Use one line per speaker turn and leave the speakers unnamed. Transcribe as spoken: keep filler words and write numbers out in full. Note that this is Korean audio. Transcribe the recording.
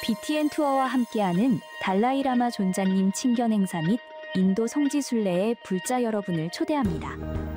비티엔 투어와 함께하는 달라이라마 존자님 친견 행사 및 인도 성지순례에 불자 여러분을 초대합니다.